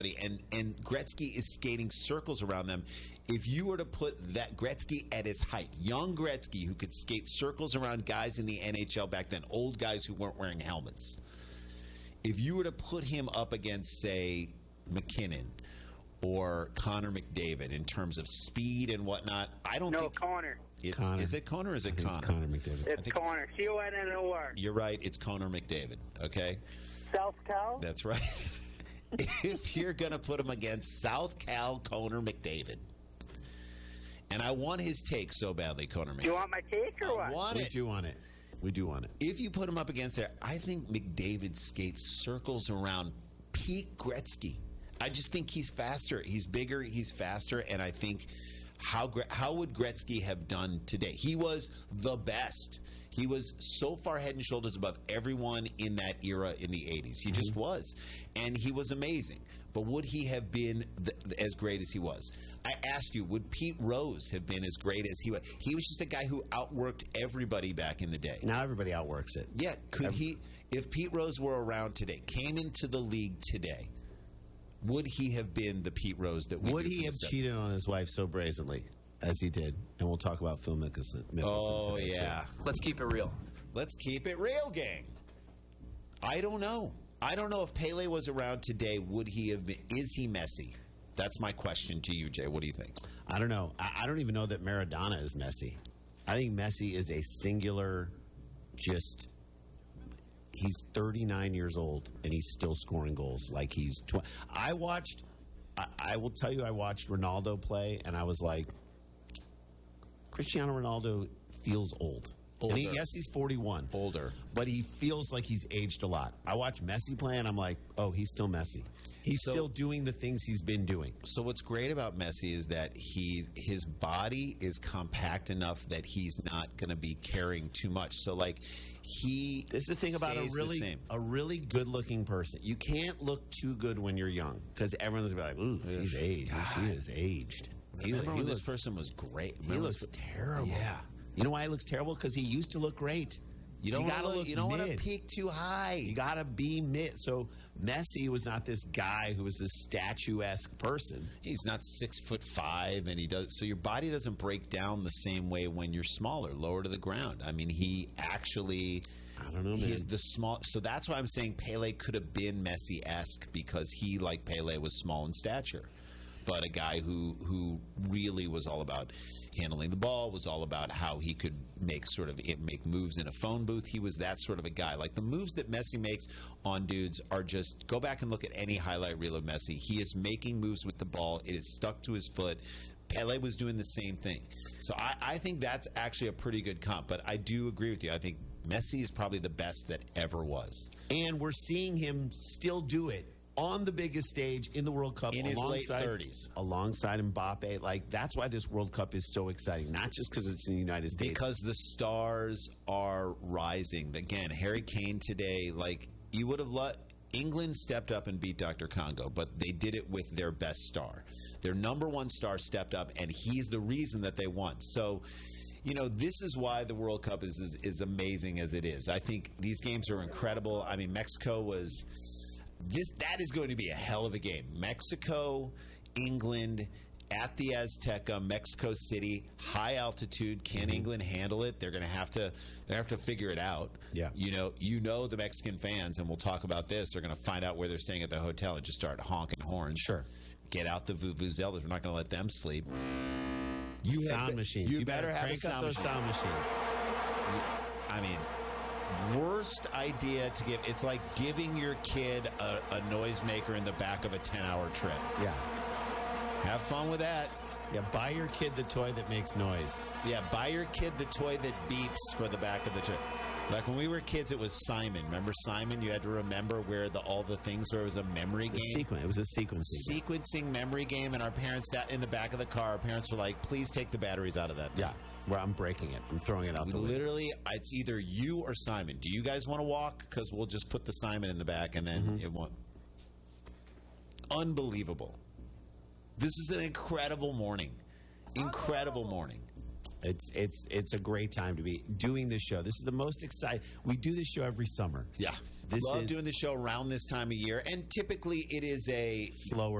and Gretzky is skating circles around them. If you were to put that Gretzky at his height, young Gretzky who could skate circles around guys in the NHL back then, old guys who weren't wearing helmets, if you were to put him up against, say, McKinnon or Connor McDavid in terms of speed and whatnot, I don't think... No, Connor. Is it Connor or is it Connor? It's Connor McDavid. It's Connor. C-O-N-N-O-R. You're right. It's Connor McDavid, okay? South Cal? That's right. If you're going to put him against South Cal Connor McDavid, and I want his take so badly, Connor McDavid. Do you want my take or what? I want We it. do want it. We do want it. If you put him up against there, I think McDavid skates circles around peak Gretzky. I just think he's faster. He's bigger. He's faster. And I think how would Gretzky have done today? He was the best. He was so far head and shoulders above everyone in that era in the 80s. He just was. And he was amazing. But would he have been as great as he was? I asked you, would Pete Rose have been as great as he was? He was just a guy who outworked everybody back in the day. Now everybody outworks it. Yeah. Could he, if Pete Rose were around today, came into the league today, would he have been the Pete Rose that we Would knew he from have the cheated on his wife so brazenly as he did? And we'll talk about Phil Mickelson. Oh, today, yeah. too. Let's keep it real. Let's keep it real, gang. I don't know. I don't know if Pele was around today, would he have been? Is he Messi? That's my question to you, Jay. What do you think? I don't know. I don't even know that Maradona is Messi. I think Messi is a singular, just, he's 39 years old and he's still scoring goals like he's 20. I will tell you, I watched Ronaldo play and I was like, Cristiano Ronaldo feels old. And yes, he's 41. Older. But he feels like he's aged a lot. I watch Messi play and I'm like, oh, he's still Messi. He's still doing the things he's been doing. So what's great about Messi is that his body is compact enough that he's not going to be carrying too much. So like this is the thing about a really good looking person. You can't look too good when you're young because everyone's gonna be like, ooh, he's aged. He is aged. This person was great. He looks terrible. Yeah. You know why he looks terrible? Because he used to look great. You don't want to peak too high. You got to be mid. So Messi was not this guy who was this statuesque person. He's not 6'5", and he does. So your body doesn't break down the same way when you're smaller, lower to the ground. I mean, he actually. I don't know, man. He's the small. So that's why I'm saying Pele could have been Messi-esque because he, like Pele, was small in stature. But a guy who really was all about handling the ball, was all about how he could make moves in a phone booth. He was that sort of a guy. Like the moves that Messi makes on dudes are just, go back and look at any highlight reel of Messi. He is making moves with the ball. It is stuck to his foot. Pele was doing the same thing. So I think that's actually a pretty good comp. But I do agree with you. I think Messi is probably the best that ever was. And we're seeing him still do it on the biggest stage in the World Cup in his late 30s, alongside Mbappe. Like that's why this World Cup is so exciting. Not just because it's in the United States, because the stars are rising. Again, Harry Kane today. Like you would have let England stepped up and beat Dr. Congo, but they did it with their best star. Their number one star stepped up, and he's the reason that they won. So. You know, this is why the World Cup is amazing as it is. I think these games are incredible. I mean, Mexico was. That is going to be a hell of a game. Mexico, England, at the Azteca, Mexico City, high altitude. Can England handle it? They're going to have to figure it out. Yeah. You know the Mexican fans, and we'll talk about this. They're going to find out where they're staying at the hotel and just start honking horns. Sure. Get out the vuvuzelas. We're not going to let them sleep. Sound machines. You better have crank up those sound machines. I mean. Worst idea to give. It's like giving your kid a noisemaker in the back of a 10-hour trip. Yeah. Have fun with that. Yeah, buy your kid the toy that makes noise. Yeah, buy your kid the toy that beeps for the back of the trip. Like when we were kids, it was Simon. Remember Simon? You had to remember where all the things where it was a memory game. It was a sequencing memory game, and our parents, in the back of the car, our parents were like, please take the batteries out of that thing. Yeah. Where I'm breaking it. I'm throwing it out the window. Literally, it's either you or Simon. Do you guys want to walk? Because we'll just put the Simon in the back, and then it won't. Unbelievable. This is an incredible morning. Incredible morning. It's a great time to be doing this show. This is the most exciting. We do this show every summer. Yeah. This Love is doing the show around this time of year, and typically it is a slower